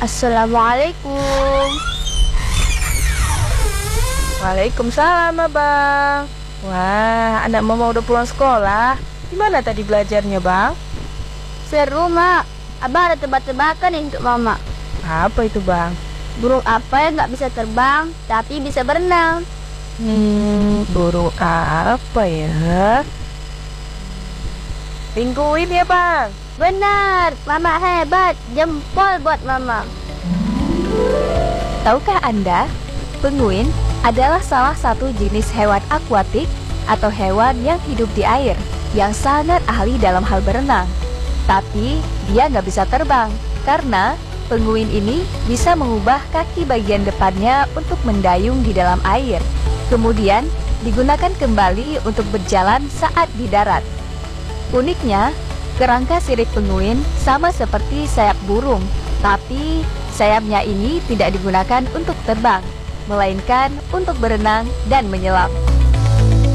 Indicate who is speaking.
Speaker 1: Assalamualaikum.
Speaker 2: Waalaikumsalam, Abang. Wah, anak Mama udah pulang sekolah. Gimana tadi belajarnya, Bang?
Speaker 1: Seru, Mak. Abang ada tebak-tebakan nih untuk Mama.
Speaker 2: Apa itu, Bang?
Speaker 1: Burung apa yang nggak bisa terbang, tapi bisa berenang?
Speaker 2: Burung apa ya? Pinguin ya, Bang?
Speaker 1: Benar, Mama hebat. Jempol buat Mama.
Speaker 3: Tahukah Anda, penguin adalah salah satu jenis hewan akuatik atau hewan yang hidup di air, yang sangat ahli dalam hal berenang. Tapi dia nggak bisa terbang, karena penguin ini bisa mengubah kaki bagian depannya untuk mendayung di dalam air. Kemudian digunakan kembali untuk berjalan saat di darat. Uniknya, kerangka sirip penguin sama seperti sayap burung, tapi sayapnya ini tidak digunakan untuk terbang, melainkan untuk berenang dan menyelam.